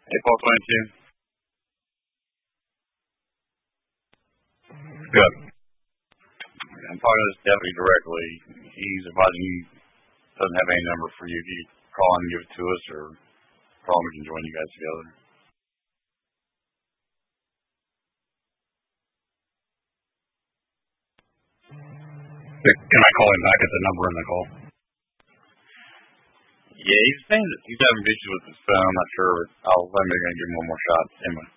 Hey, Paul 22. Good. I'm talking to this deputy directly. He's advising he doesn't have any number for you. If you call him and give it to us, or call him, we can join you guys together. Can I call him back at the number in the call? Yeah, he's saying that he's having issues with his phone. I'm not sure. I'll let him give him one more shot anyway.